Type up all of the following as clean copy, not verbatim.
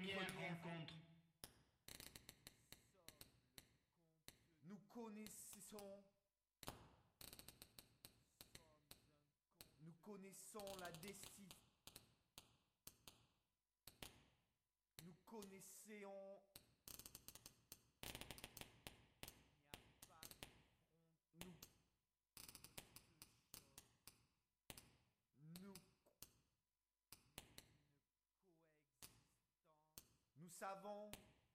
première rencontre. Nous connaissons. Nous connaissons la destinée. Nous connaissons. Nous. Nous. Nous savons.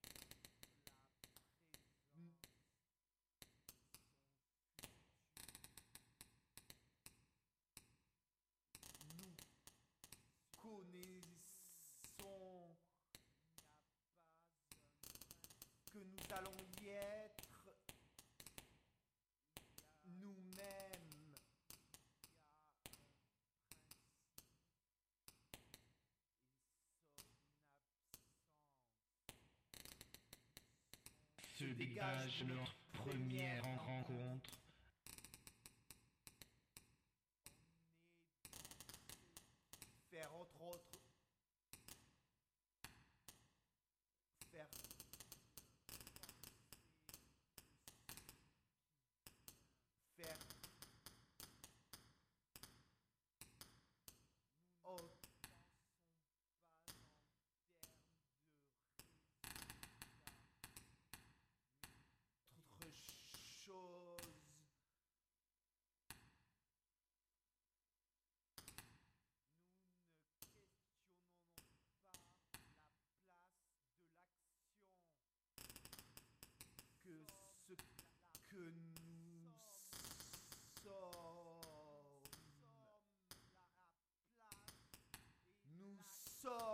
Nous connaissons que nous allons y être nous-mêmes. Se dégage notre première rencontre. Faire entre autres. Faire. Faire. Autre chose. Nous ne questionnons pas la place de l'action. Que ce que nous sommes. Nous sommes